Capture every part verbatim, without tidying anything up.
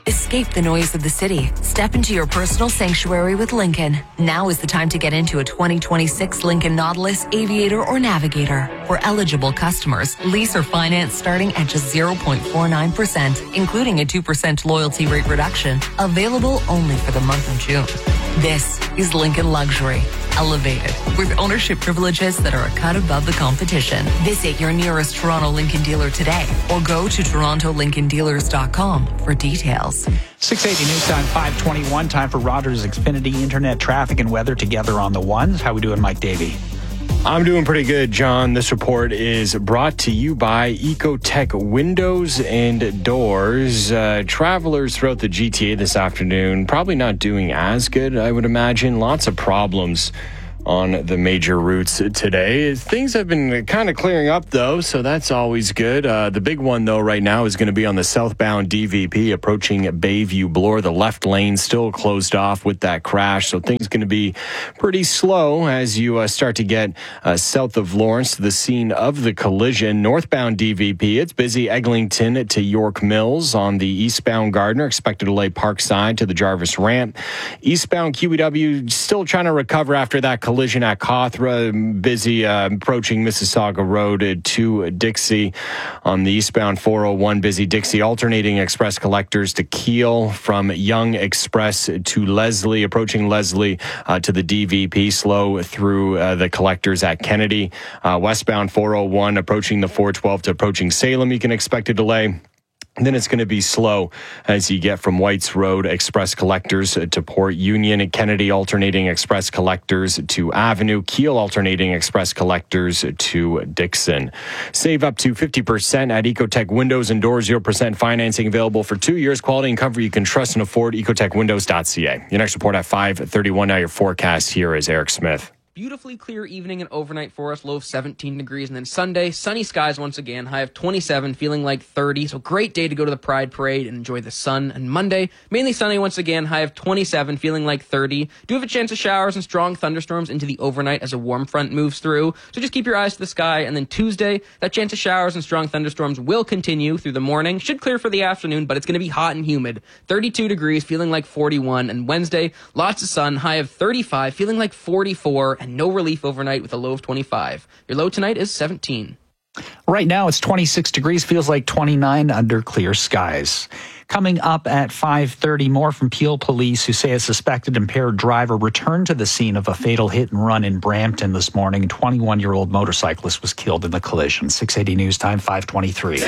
Escape the noise of the city. Step into your personal sanctuary with Lincoln. Now is the time to get into a twenty twenty-six Lincoln Nautilus, Aviator, or Navigator. For eligible customers, lease or finance starting at just zero point four nine percent, including a two percent loyalty rate reduction. Available only for the month of June. This is Lincoln Luxury. Elevated, with ownership privileges that are a cut above the competition. Visit your nearest Toronto Lincoln dealer today or go to toronto lincoln dealers dot com for details. six eighty News Time, five twenty-one. Time for Rogers Xfinity Internet traffic and weather together on the ones. How we doing, Mike Davey? I'm doing pretty good, John. This report is brought to you by Ecotech Windows and Doors. Uh, travelers throughout the G T A this afternoon probably not doing as good, I would imagine. Lots of problems on the major routes today. Things have been kind of clearing up, though, so that's always good. Uh, the big one, though, right now is going to be on the southbound D V P approaching Bayview Bloor. The left lane still closed off with that crash, so things going to be pretty slow as you uh, start to get uh, south of Lawrence to the scene of the collision. Northbound D V P, it's busy Eglinton to York Mills. On the eastbound Gardner, expected delay Parkside to the Jarvis Ramp. Eastbound Q E W still trying to recover after that collision. Collision at Cawthra, busy uh, approaching Mississauga Road to Dixie. On the eastbound four oh one, busy Dixie, alternating express collectors to Keele, from Young Express to Leslie, approaching Leslie uh, to the D V P, slow through uh, the collectors at Kennedy. Uh, westbound four oh one, approaching the four twelve to approaching Salem, you can expect a delay. And then it's going to be slow as you get from Whites Road express collectors to Port Union, and Kennedy alternating express collectors to Avenue, Keele alternating express collectors to Dixon. Save up to fifty percent at Ecotech Windows and Doors, zero percent financing available for two years. Quality and comfort you can trust and afford. ecotech windows dot c a. Your next report at five thirty-one. Now your forecast here is Eric Smith. Beautifully clear evening and overnight for us, low of seventeen degrees. And then Sunday, sunny skies once again, high of twenty-seven, feeling like thirty. So great day to go to the Pride Parade and enjoy the sun. And Monday, mainly sunny once again, high of twenty-seven, feeling like thirty. Do have a chance of showers and strong thunderstorms into the overnight as a warm front moves through. So just keep your eyes to the sky. And then Tuesday, that chance of showers and strong thunderstorms will continue through the morning. Should clear for the afternoon, but it's going to be hot and humid. thirty-two degrees, feeling like forty-one. And Wednesday, lots of sun, high of thirty-five, feeling like forty-four. And no relief overnight with a low of twenty-five. Your low tonight is seventeen. Right now it's twenty-six degrees, feels like twenty-nine under clear skies. Coming up at five thirty, more from Peel Police, who say a suspected impaired driver returned to the scene of a fatal hit and run in Brampton this morning. A twenty-one-year-old motorcyclist was killed in the collision. six eighty News Time, five twenty-three.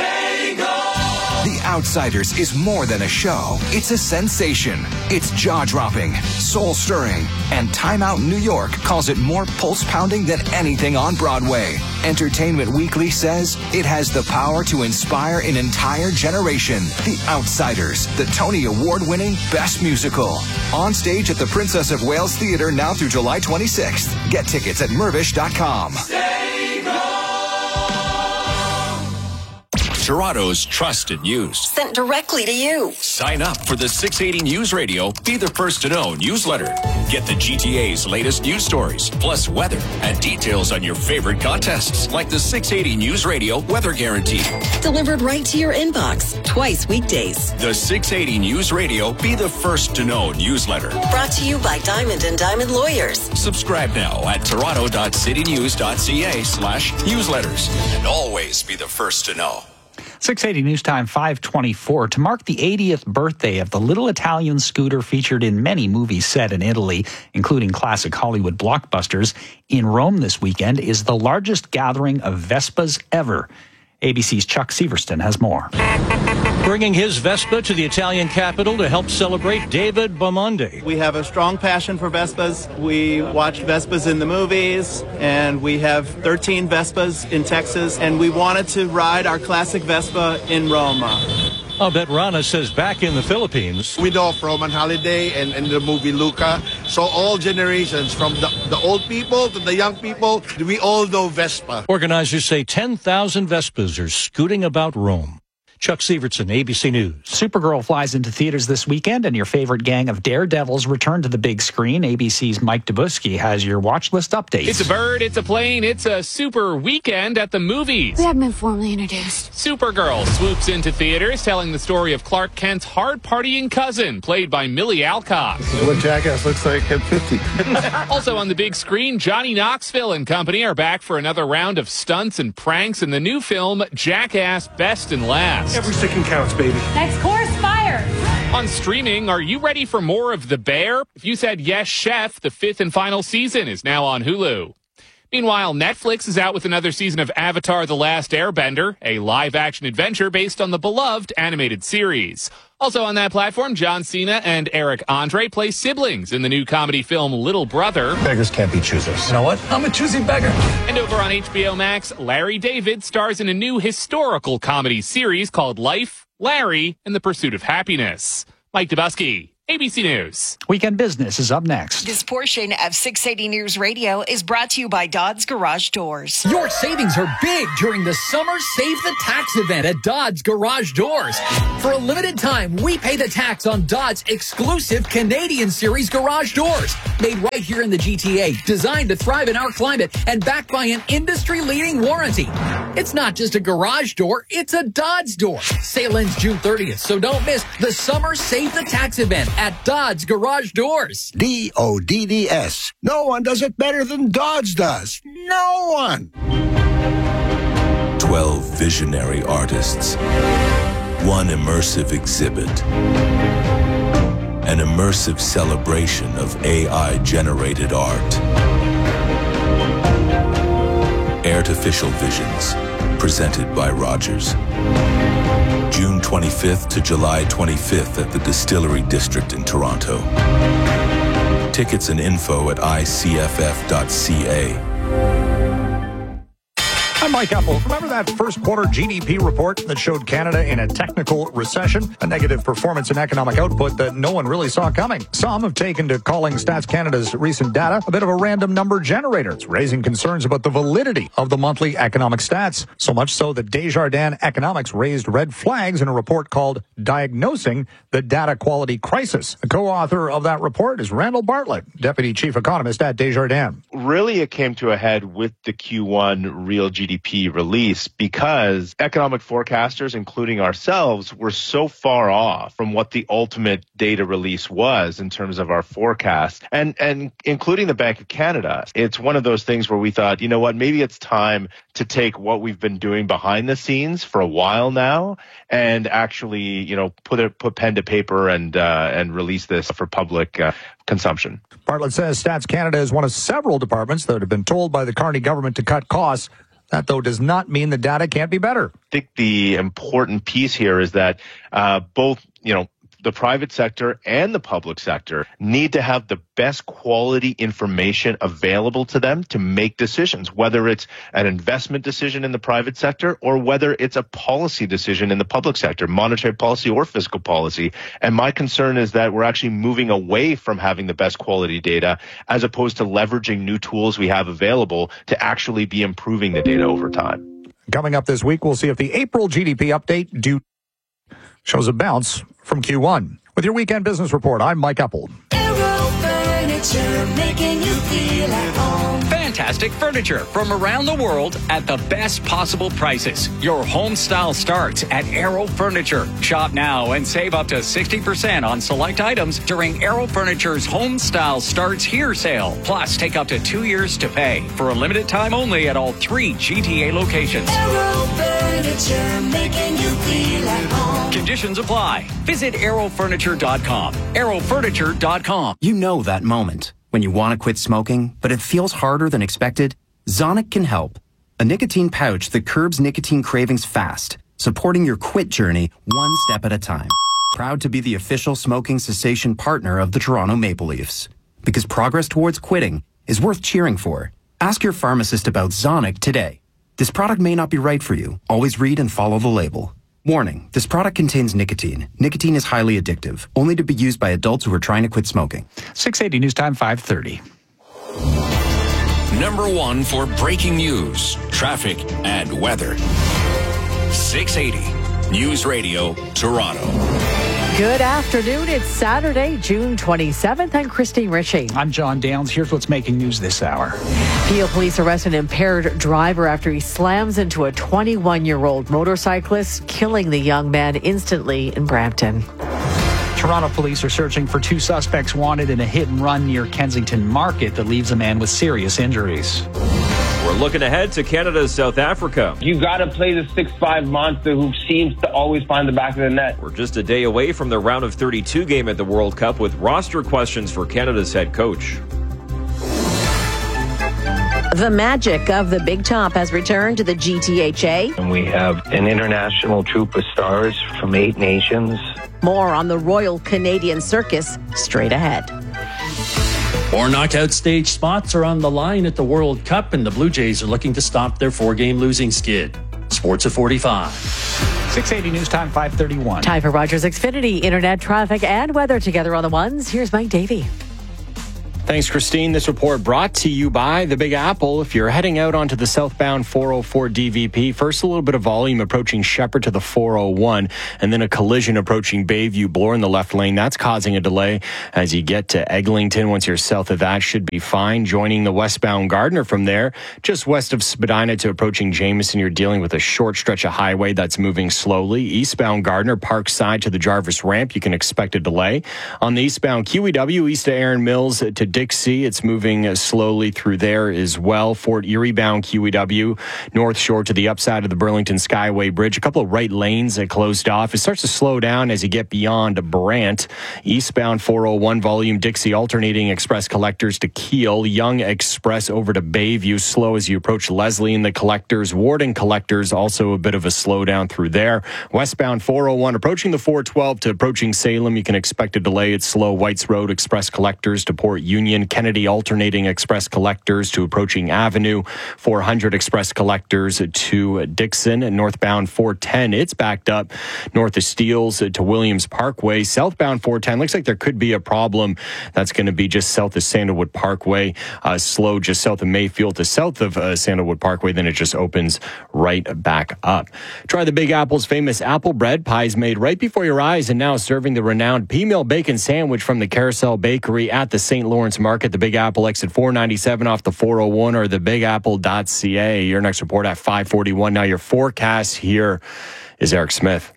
The Outsiders is more than a show. It's a sensation. It's jaw-dropping, soul-stirring, and Time Out New York calls it more pulse-pounding than anything on Broadway. Entertainment Weekly says it has the power to inspire an entire generation. The Outsiders, the Tony Award-winning Best Musical. On stage at the Princess of Wales Theatre now through July twenty-sixth. Get tickets at mervish dot com. Toronto's trusted news. Sent directly to you. Sign up for the six eighty News Radio Be the First to Know newsletter. Get the G T A's latest news stories, plus weather and details on your favorite contests, like the six eighty News Radio Weather Guarantee. Delivered right to your inbox, twice weekdays. The six eighty News Radio Be the First to Know newsletter. Brought to you by Diamond and Diamond Lawyers. Subscribe now at toronto dot city news dot c a slash newsletters. And always be the first to know. six eighty News Time, five twenty-four. To mark the eightieth birthday of the little Italian scooter featured in many movies set in Italy, including classic Hollywood blockbusters, in Rome this weekend is the largest gathering of Vespas ever. A B C's Chuck Severston has more. Bringing his Vespa to the Italian capital to help celebrate David Bamonde. We have a strong passion for Vespas. We watch Vespas in the movies, and we have thirteen Vespas in Texas, and we wanted to ride our classic Vespa in Rome. Abet Rana says back in the Philippines, we know from on holiday and, and the movie Luca, so all generations, from the, the old people to the young people, we all know Vespa. Organizers say ten thousand Vespas are scooting about Rome. Chuck Severson, A B C News. Supergirl flies into theaters this weekend, and your favorite gang of daredevils return to the big screen. A B C's Mike Dubusky has your watch list updates. It's a bird, it's a plane, it's a super weekend at the movies. We haven't been formally introduced. Supergirl swoops into theaters, telling the story of Clark Kent's hard-partying cousin, played by Millie Alcock. What Jackass looks like at fifty. Also on the big screen, Johnny Knoxville and company are back for another round of stunts and pranks in the new film Jackass Best and Last. Every second counts, baby. Next course, fire! On streaming, are you ready for more of The Bear? If you said yes, chef, the fifth and final season is now on Hulu. Meanwhile, Netflix is out with another season of Avatar: The Last Airbender, a live-action adventure based on the beloved animated series. Also on that platform, John Cena and Eric Andre play siblings in the new comedy film Little Brother. Beggars can't be choosers. You know what? I'm a choosy beggar. And over on H B O Max, Larry David stars in a new historical comedy series called Life, Larry, and the Pursuit of Happiness. Mike Dubusky, A B C News. Weekend Business is up next. This portion of six eighty News Radio is brought to you by Dodds Garage Doors. Your savings are big during the Summer Save the Tax event at Dodds Garage Doors. For a limited time, we pay the tax on Dodds' exclusive Canadian Series garage doors. Made right here in the G T A, designed to thrive in our climate, and backed by an industry-leading warranty. It's not just a garage door, it's a Dodds door. Sale ends June thirtieth, so don't miss the Summer Save the Tax event at Dodds Garage Doors. D O D D S. No one does it better than Dodds does. No one. Twelve visionary artists. One immersive exhibit. An immersive celebration of A I-generated art. Artificial Visions, presented by Rogers. June twenty-fifth to July twenty-fifth at the Distillery District in Toronto. Tickets and info at I C F F dot C A. I'm Mike Apple. Remember that first quarter G D P report that showed Canada in a technical recession, a negative performance in economic output that no one really saw coming? Some have taken to calling Stats Canada's recent data a bit of a random number generator. It's raising concerns about the validity of the monthly economic stats, so much so that Desjardins Economics raised red flags in a report called Diagnosing the Data Quality Crisis. The co-author of that report is Randall Bartlett, Deputy Chief Economist at Desjardins. Really, it came to a head with the Q one real G D P release because economic forecasters, including ourselves, were so far off from what the ultimate data release was in terms of our forecast, and and including the Bank of Canada. It's one of those things where we thought, you know what, maybe it's time to take what we've been doing behind the scenes for a while now and actually, you know, put it put pen to paper and uh, and release this for public uh, consumption. Bartlett says Stats Canada is one of several departments that have been told by the Carney government to cut costs. That, though, does not mean the data can't be better. I think the important piece here is that uh, both, you know, the private sector and the public sector need to have the best quality information available to them to make decisions, whether it's an investment decision in the private sector or whether it's a policy decision in the public sector, monetary policy or fiscal policy. And my concern is that we're actually moving away from having the best quality data as opposed to leveraging new tools we have available to actually be improving the data over time. Coming up this week, we'll see if the April G D P update due shows a bounce from Q one. With your Weekend Business Report, I'm Mike Apple. Aero Furniture, making you feel at home. Fantastic furniture from around the world at the best possible prices. Your home style starts at Aero Furniture. Shop now and save up to sixty percent on select items during Aero Furniture's Home Style Starts Here sale. Plus, take up to two years to pay for a limited time only at all three G T A locations. Aero Furniture, making you feel at home. Conditions apply. Visit aero furniture dot com. aero furniture dot com. You know that moment when you want to quit smoking, but it feels harder than expected? Zonic can help. A nicotine pouch that curbs nicotine cravings fast, supporting your quit journey one step at a time. Proud to be the official smoking cessation partner of the Toronto Maple Leafs. Because progress towards quitting is worth cheering for. Ask your pharmacist about Zonic today. This product may not be right for you. Always read and follow the label. Warning, this product contains nicotine. Nicotine is highly addictive, only to be used by adults who are trying to quit smoking. six eighty News Time, five thirty. Number one for breaking news, traffic, and weather. six eighty. News Radio, Toronto. Good afternoon. It's Saturday, June twenty-seventh. I'm Christine Ritchie. I'm John Downs. Here's what's making news this hour. Peel police arrest an impaired driver after he slams into a twenty-one-year-old motorcyclist, killing the young man instantly in Brampton. Toronto police are searching for two suspects wanted in a hit and run near Kensington Market that leaves a man with serious injuries. We're looking ahead to Canada's South Africa. You got to play the six five monster who seems to always find the back of the net. We're just a day away from the round of thirty-two game at the World Cup with roster questions for Canada's head coach. The magic of the Big Top has returned to the G T H A. And we have an international troupe of stars from eight nations. More on the Royal Canadian Circus straight ahead. Four knockout stage spots are on the line at the World Cup, and the Blue Jays are looking to stop their four-game losing skid. Sports at forty-five. six eighty News Time, five thirty-one. Time for Rogers Xfinity, internet traffic and weather together on the ones. Here's Mike Davey. Thanks, Christine. This report brought to you by the Big Apple. If you're heading out onto the southbound four oh four D V P, first a little bit of volume approaching Shepherd to the four oh one, and then a collision approaching Bayview Bloor in the left lane. That's causing a delay as you get to Eglinton. Once you're south of that, should be fine. Joining the westbound Gardner from there, just west of Spadina to approaching Jameson, you're dealing with a short stretch of highway that's moving slowly. Eastbound Gardner, Parkside to the Jarvis ramp, you can expect a delay. On the eastbound Q E W, east of Erin Mills to Dixie, it's moving slowly through there as well. Fort Erie bound Q E W, North Shore to the upside of the Burlington Skyway Bridge. A couple of right lanes that closed off. It starts to slow down as you get beyond Brant. Eastbound four oh one volume Dixie alternating express collectors to Kiel. Young Express over to Bayview. Slow as you approach Leslie and the collectors. Warden collectors also a bit of a slowdown through there. Westbound four oh one approaching the four twelve to approaching Salem. You can expect a delay. It's slow. Whites Road express collectors to Port Union. Kennedy alternating express collectors to approaching Avenue. four hundred express collectors to Dixon. And northbound four ten, it's backed up north of Steeles to Williams Parkway. Southbound four ten, looks like there could be a problem. That's going to be just south of Sandalwood Parkway. Uh, slow just south of Mayfield to south of uh, Sandalwood Parkway. Then it just opens right back up. Try the Big Apple's famous apple bread. Pies made right before your eyes and now serving the renowned P-Mill Bacon Sandwich from the Carousel Bakery at the Saint Lawrence Market. The Big Apple exit four ninety-seven off the four oh one or the big apple dot c a. Your next report at five forty-one. Now your forecast here is Eric Smith.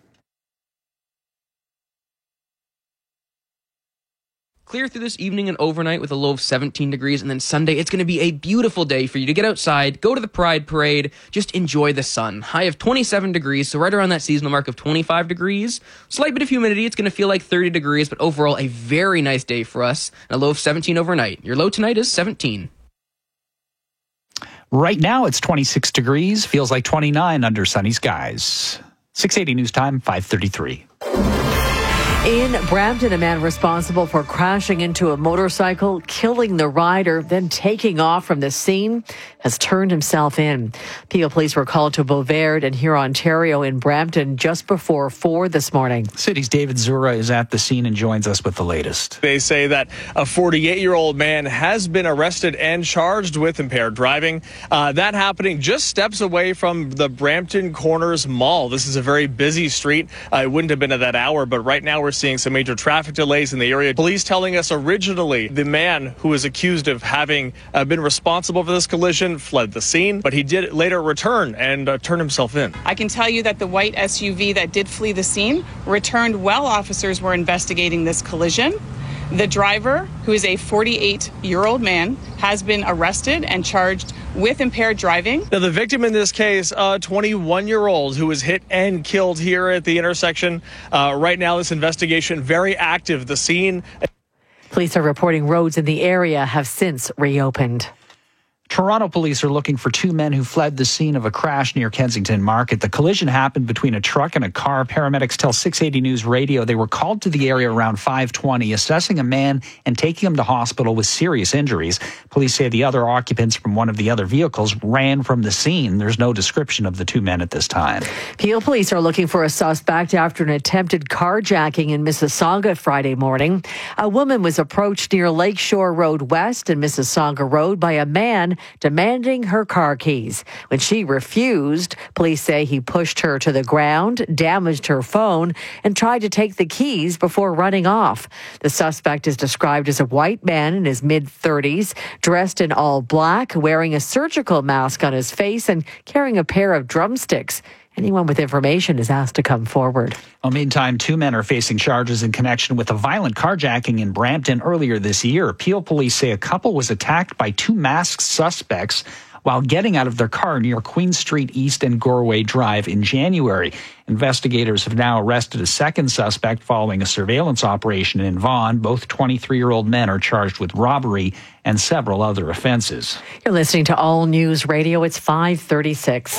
Clear through this evening and overnight with a low of seventeen degrees, and then Sunday it's going to be a beautiful day for you to get outside, go to the Pride Parade, just enjoy the sun. High of twenty-seven degrees, so right around that seasonal mark of twenty-five degrees. Slight bit of humidity, it's going to feel like thirty degrees, but overall a very nice day for us. And a low of seventeen overnight. Your low tonight is seventeen. Right now it's twenty-six degrees, feels like twenty-nine under sunny skies. six eighty News Time, five thirty-three. In Brampton, a man responsible for crashing into a motorcycle, killing the rider, then taking off from the scene, has turned himself in. Peel police were called to Beauvert and Huron, Ontario in Brampton just before four this morning. City's David Zura is at the scene and joins us with the latest. They say that a forty-eight-year-old man has been arrested and charged with impaired driving. Uh, that happening just steps away from the Brampton Corners Mall. This is a very busy street. Uh, it wouldn't have been at that hour, but right now we're seeing some major traffic delays in the area. Police telling us originally the man who was accused of having uh, been responsible for this collision fled the scene, but he did later return and uh, turn himself in. I can tell you that the white S U V that did flee the scene returned while officers were investigating this collision. The driver, who is a forty-eight-year-old man, has been arrested and charged with impaired driving. Now, the victim in this case, a twenty-one-year-old who was hit and killed here at the intersection. Uh, right now, this investigation very active. The scene. Police are reporting roads in the area have since reopened. Toronto police are looking for two men who fled the scene of a crash near Kensington Market. The collision happened between a truck and a car. Paramedics tell six eighty News Radio they were called to the area around five twenty, assessing a man and taking him to hospital with serious injuries. Police say the other occupants from one of the other vehicles ran from the scene. There's no description of the two men at this time. Peel police are looking for a suspect after an attempted carjacking in Mississauga Friday morning. A woman was approached near Lakeshore Road West and Mississauga Road by a man demanding her car keys. When she refused, police say he pushed her to the ground, damaged her phone, and tried to take the keys before running off. The suspect is described as a white man in his mid-thirties, dressed in all black, wearing a surgical mask on his face and carrying a pair of drumsticks. Anyone with information is asked to come forward. Well, meantime, two men are facing charges in connection with a violent carjacking in Brampton earlier this year. Peel police say a couple was attacked by two masked suspects while getting out of their car near Queen Street East and Gorway Drive in January. Investigators have now arrested a second suspect following a surveillance operation in Vaughan. Both twenty-three-year-old men are charged with robbery and several other offenses. You're listening to All News Radio. It's five thirty-six.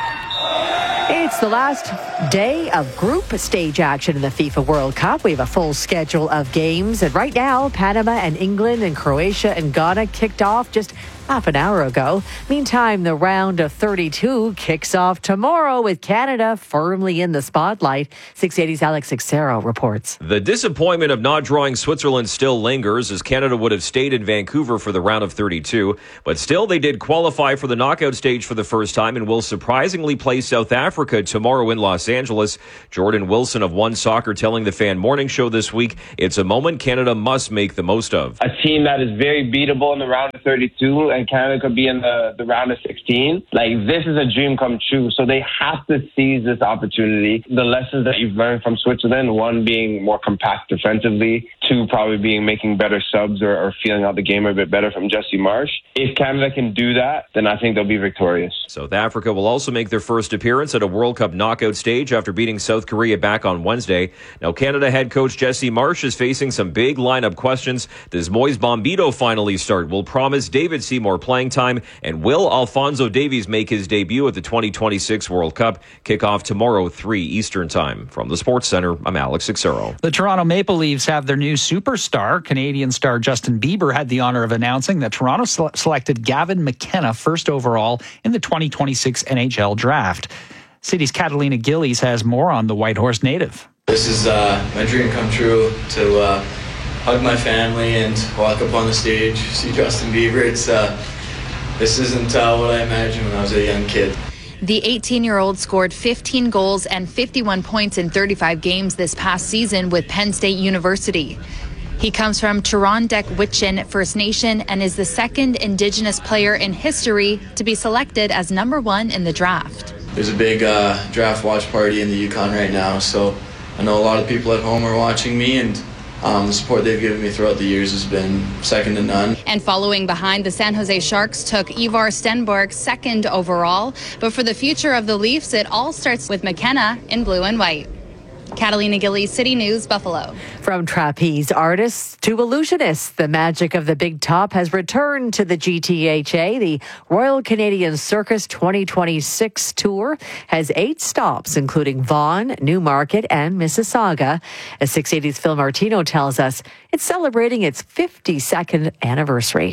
It's the last day of group stage action in the FIFA World Cup. We have a full schedule of games. And right now, Panama and England and Croatia and Ghana kicked off just half an hour ago. Meantime, the round of thirty-two kicks off tomorrow with Canada firmly in the spotlight. six eighty's Alex Xero reports. The disappointment of not drawing Switzerland still lingers, as Canada would have stayed in Vancouver for the round of thirty-two. But still, they did qualify for the knockout stage for the first time and will surprisingly play South Africa tomorrow in Los Angeles. Jordan Wilson of One Soccer telling the Fan Morning Show this week, it's a moment Canada must make the most of. A team that is very beatable in the round of thirty-two, and Canada could be in the, the round of sixteen. Like, this is a dream come true. So they have to seize this opportunity. The lessons that you've learned from Switzerland, one being more compact defensively, two probably being making better subs or, or feeling out the game a bit better from Jesse Marsch. If Canada can do that, then I think they'll be victorious. South Africa will also make their first appearance at a World Cup knockout stage after beating South Korea back on Wednesday. Now, Canada head coach Jesse Marsch is facing some big lineup questions. Does Moise Bombito finally start? Will promise David Seymour playing time? And will Alphonso Davies make his debut at the twenty twenty-six World Cup? Kickoff tomorrow, three Eastern Time. From the Sports Center, I'm Alex Xero. The Toronto Maple Leafs have their new superstar. Canadian star Justin Bieber had the honor of announcing that Toronto sele- selected Gavin McKenna first overall in the twenty twenty-six N H L Draft. City's Catalina Gillies has more on the Whitehorse native. This is uh, my dream come true to uh, hug my family and walk up on the stage, see Justin Bieber. It's uh, this isn't uh, what I imagined when I was a young kid. The eighteen-year-old scored fifteen goals and fifty-one points in thirty-five games this past season with Penn State University. He comes from Turondek-Witchin First Nation and is the second Indigenous player in history to be selected as number one in the draft. There's a big uh, draft watch party in the Yukon right now, so I know a lot of people at home are watching me, and um, the support they've given me throughout the years has been second to none. And following behind, the San Jose Sharks took Ivar Stenberg second overall. But for the future of the Leafs, it all starts with McKenna in blue and white. Catalina Gillies, City News, Buffalo. From trapeze artists to illusionists, the magic of the Big Top has returned to the G T H A. The Royal Canadian Circus twenty twenty-six tour has eight stops, including Vaughan, Newmarket, and Mississauga. As six eighty's Phil Martino tells us, it's celebrating its fifty-second anniversary.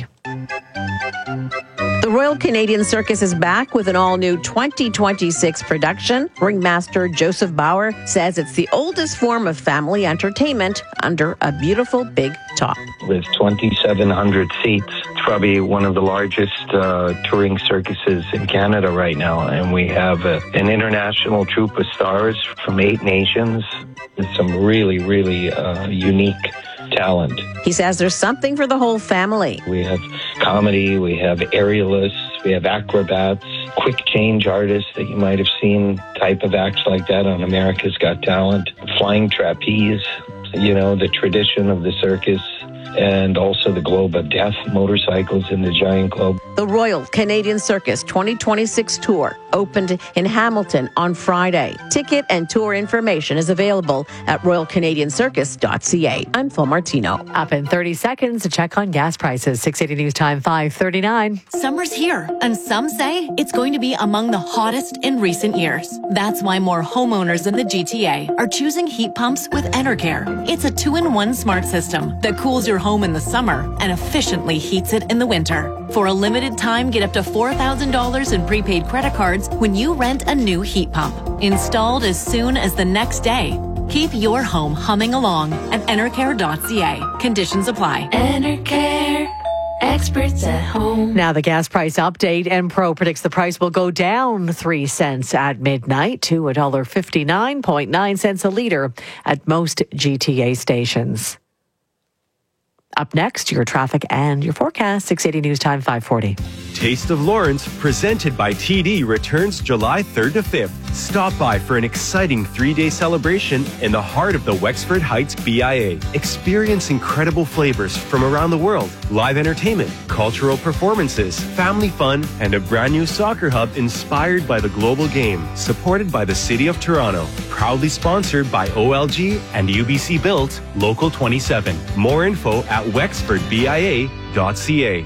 The Royal Canadian Circus is back with an all-new twenty twenty-six production. Ringmaster Joseph Bauer says it's the oldest form of family entertainment under a beautiful big top. With twenty-seven hundred seats, it's probably one of the largest uh, touring circuses in Canada right now. And we have a, an international troupe of stars from eight nations with some really, really uh, unique talent. He says there's something for the whole family. We have comedy, we have aerialists, we have acrobats, quick change artists that you might have seen, type of acts like that on America's Got Talent, flying trapeze, you know, the tradition of the circus, and also the Globe of Death, motorcycles in the Giant Globe. The Royal Canadian Circus twenty twenty-six tour opened in Hamilton on Friday. Ticket and tour information is available at royal canadian circus dot c a. I'm Phil Martino. Up in thirty seconds, a check on gas prices. six eighty News Time, five thirty-nine. Summer's here, and some say it's going to be among the hottest in recent years. That's why more homeowners in the G T A are choosing heat pumps with Enercare. It's a two-in-one smart system that cools your home in the summer and efficiently heats it in the winter. For a limited time, get up to four thousand dollars in prepaid credit cards when you rent a new heat pump. Installed as soon as the next day. Keep your home humming along at enercare dot c a. Conditions apply. Enercare. Experts at home. Now the gas price update. Enpro predicts the price will go down three cents at midnight to one dollar fifty-nine point nine cents a litre at most G T A stations. Up next, your traffic and your forecast. six eighty News Time, five forty. Taste of Lawrence, presented by T D, returns July third to fifth. Stop by for an exciting three-day celebration in the heart of the Wexford Heights B I A. Experience incredible flavors from around the world, live entertainment, cultural performances, family fun, and a brand new soccer hub inspired by the global game. Supported by the City of Toronto. Proudly sponsored by O L G and U B C Built, Local twenty-seven. More info at wexford b i a dot c a.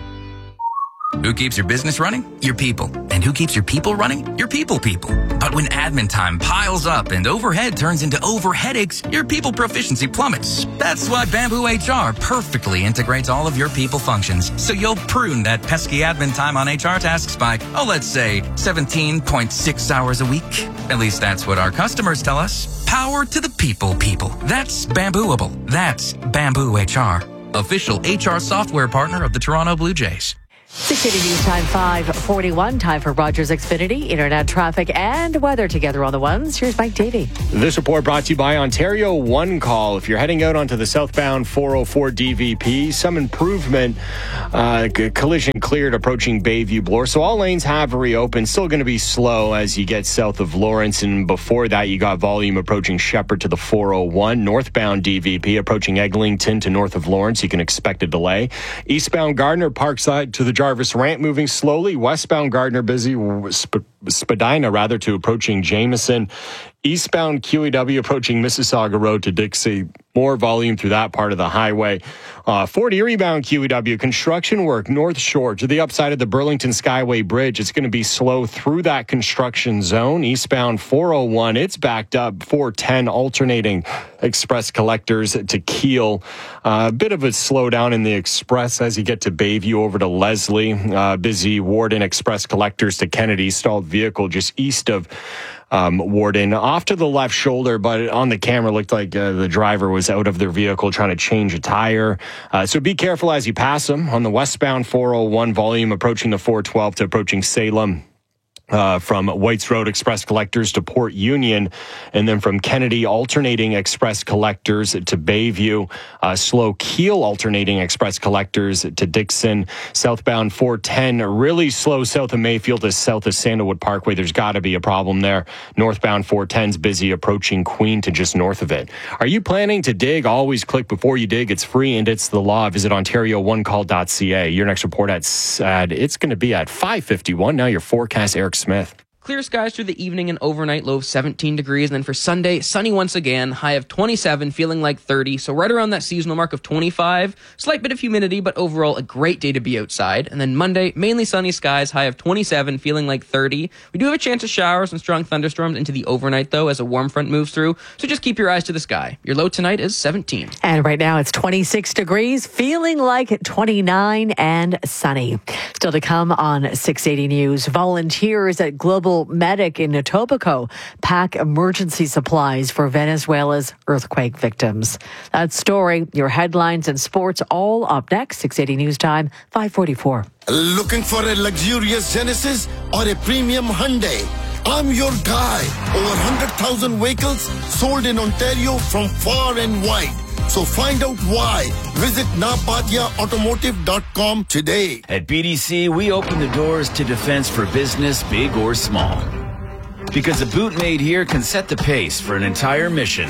Who keeps your business running? Your people. And who keeps your people running? Your people people. But when admin time piles up and overhead turns into over headaches, your people proficiency plummets. That's why Bamboo H R perfectly integrates all of your people functions. So you'll prune that pesky admin time on H R tasks by, oh, let's say seventeen point six hours a week. At least that's what our customers tell us. Power to the people people. That's Bambooable. That's Bamboo H R. Official H R software partner of the Toronto Blue Jays. six eighty News Time, five forty-one. Time for Rogers Xfinity, internet traffic and weather together on the ones. Here's Mike Davey. This report brought to you by Ontario One Call. If you're heading out onto the southbound four oh four D V P, some improvement. Uh, collision cleared approaching Bayview Bloor. So all lanes have reopened. Still going to be slow as you get south of Lawrence. And before that, you got volume approaching Shepherd to the four oh one. Northbound D V P approaching Eglinton to north of Lawrence. You can expect a delay. Eastbound Gardner Parkside to the Jarvis Ramp moving slowly. Westbound Gardner busy. Sp- Spadina rather to approaching Jameson. Eastbound Q E W approaching Mississauga Road to Dixie. More volume through that part of the highway. Uh, Fort Erie bound Q E W. Construction work North Shore to the upside of the Burlington Skyway Bridge. It's going to be slow through that construction zone. Eastbound four oh one. It's backed up. four ten alternating express collectors to Kiel. Uh, a bit of a slowdown in the express as you get to Bayview over to Leslie. Uh, busy Warden Express collectors to Kennedy. Stalled vehicle just east of Um, Warden off to the left shoulder, but on the camera looked like uh, the driver was out of their vehicle trying to change a tire. Uh, so be careful as you pass them. On the westbound four oh one, volume approaching the four twelve to approaching Salem. Uh, from Whites Road Express collectors to Port Union, and then from Kennedy alternating express collectors to Bayview, uh, slow Kiel alternating express collectors to Dixon, southbound four ten, really slow south of Mayfield to south of Sandalwood Parkway. There's got to be a problem there. Northbound four ten's busy approaching Queen to just north of it. Are you planning to dig? Always click before you dig. It's free and it's the law. Visit ontario one call dot c a. Your next report at, at it's going to be at five fifty-one. Now your forecast, Eric Smith. Clear skies through the evening and overnight, low of seventeen degrees. And then for Sunday, sunny once again, high of twenty-seven, feeling like thirty. So right around that seasonal mark of twenty-five. Slight bit of humidity, but overall a great day to be outside. And then Monday, mainly sunny skies, high of twenty-seven, feeling like thirty. We do have a chance of showers and strong thunderstorms into the overnight, though, as a warm front moves through. So just keep your eyes to the sky. Your low tonight is seventeen. And right now it's twenty-six degrees, feeling like twenty-nine and sunny. Still to come on six eighty News. Volunteers at Global Medic in Etobicoke pack emergency supplies for Venezuela's earthquake victims. That story, your headlines and sports all up next. six eighty News Time, five forty-four. Looking for a luxurious Genesis or a premium Hyundai? I'm your guy. Over one hundred thousand vehicles sold in Ontario from far and wide. So find out why. Visit napatia automotive dot com today. At B D C, we open the doors to defense for business, big or small. Because a boot made here can set the pace for an entire mission.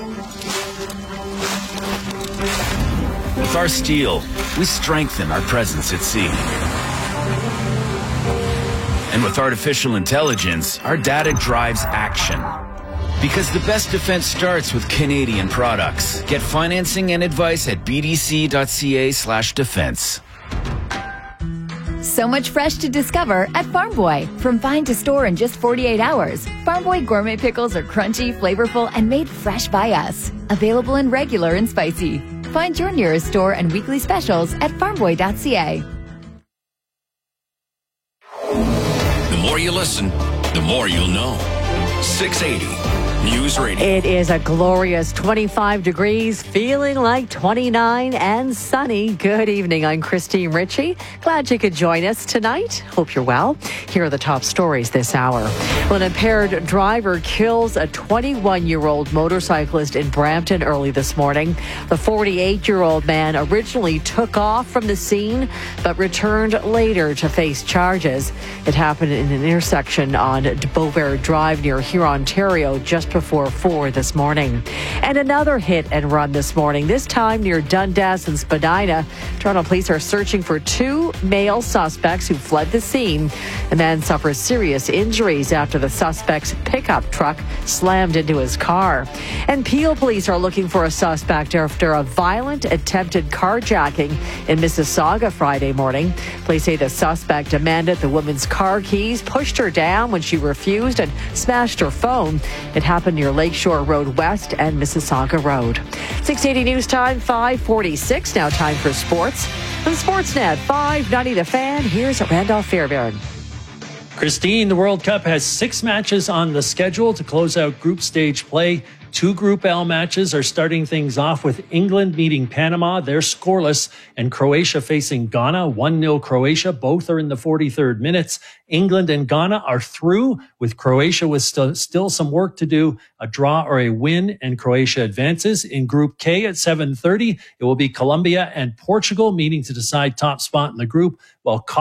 With our steel, we strengthen our presence at sea. And with artificial intelligence, our data drives action. Because the best defense starts with Canadian products. Get financing and advice at b d c dot c a slash defense. So much fresh to discover at Farm Boy. From vine to store in just forty-eight hours, Farm Boy gourmet pickles are crunchy, flavorful, and made fresh by us. Available in regular and spicy. Find your nearest store and weekly specials at farm boy dot c a. The more you listen, the more you'll know. six eighty News Radio. It is a glorious twenty-five degrees, feeling like twenty-nine and sunny. Good evening. I'm Christine Ritchie. Glad you could join us tonight. Hope you're well. Here are the top stories this hour. Well, an impaired driver kills a twenty-one-year-old motorcyclist in Brampton early this morning. The forty-eight-year-old man originally took off from the scene, but returned later to face charges. It happened in an intersection on Beauvais Drive near Huron, Ontario, just before four this morning. And another hit and run this morning, this time near Dundas and Spadina. Toronto police are searching for two male suspects who fled the scene. A man suffers serious injuries after the suspect's pickup truck slammed into his car. And Peel police are looking for a suspect after a violent attempted carjacking in Mississauga Friday morning. Police say the suspect demanded the woman's car keys, pushed her down when she refused, and smashed her phone. It happened near Lakeshore Road West and Mississauga Road. six eighty News Time, five forty-six. Now time for sports. On Sportsnet, five ninety The Fan. Here's Randolph Fairbairn. Christine, the World Cup has six matches on the schedule to close out group stage play. Two Group L matches are starting things off with England meeting Panama. They're scoreless, and Croatia facing Ghana. one nil Croatia. Both are in the forty-third minutes. England and Ghana are through, with Croatia with st- still some work to do. A draw or a win, and Croatia advances. In Group K at seven thirty, it will be Colombia and Portugal meeting to decide top spot in the group, while